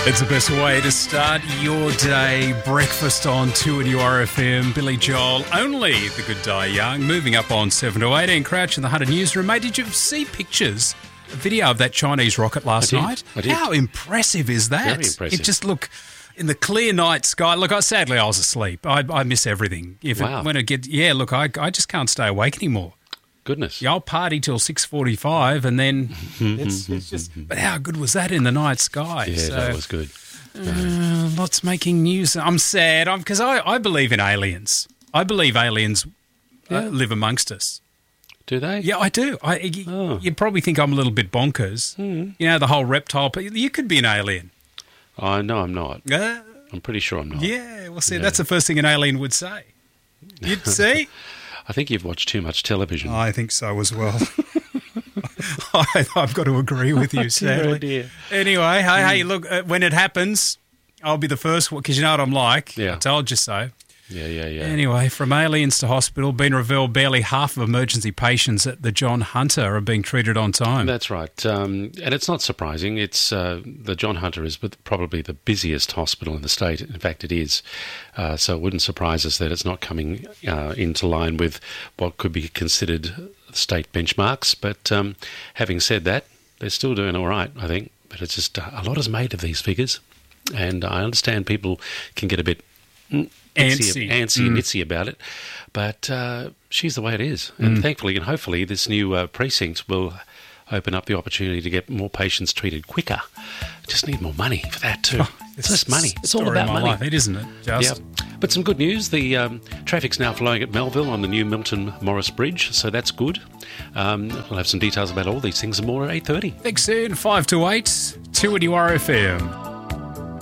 It's the best way to start your day. Breakfast on 2 and URFM. Billy Joel, only the good die young. Moving up on 7 to 18. Crouch in the Hunter newsroom. Mate, did you see pictures, a video of that Chinese rocket last night? I did. How impressive is that? Very impressive. It just looked in the clear night sky. Look, sadly I was asleep. I miss everything. Wow. I just can't stay awake anymore. Goodness. Yeah, I'll party till 6:45 and then it's just... But how good was that in the night sky? Yeah, that was good. Lots making news. I'm sad because I believe in aliens. I believe aliens live amongst us. Do they? Yeah, I do. You probably think I'm a little bit bonkers. You know, the whole reptile... You could be an alien. Oh, no, I'm not. I'm pretty sure I'm not. Yeah, well, see, that's the first thing an alien would say. You'd see? I think you've watched too much television. I think so as well. I've got to agree with you, sadly. Dear. Anyway, hey, look, when it happens, I'll be the first one, because you know what I'm like. Yeah. I told you so. Yeah. Anyway, from aliens to hospital, been revealed barely half of emergency patients at the John Hunter are being treated on time. That's right. And it's not surprising. It's the John Hunter is probably the busiest hospital in the state. In fact, it is. So it wouldn't surprise us that it's not coming into line with what could be considered state benchmarks. But having said that, they're still doing all right, I think. But it's just a lot is made of these figures. And I understand people can get a bit... antsy and itsy about it, but she's the way it is. And thankfully and hopefully this new precinct will open up the opportunity to get more patients treated quicker. Just need more money for that too. It's just money. It's all about money. Life, isn't it? Just. Yeah. But some good news. The traffic's now flowing at Melville on the new Milton Morris Bridge, so that's good. We'll have some details about all these things and more at 8:30. Thanks soon, 5 to 8, 2 at URFM.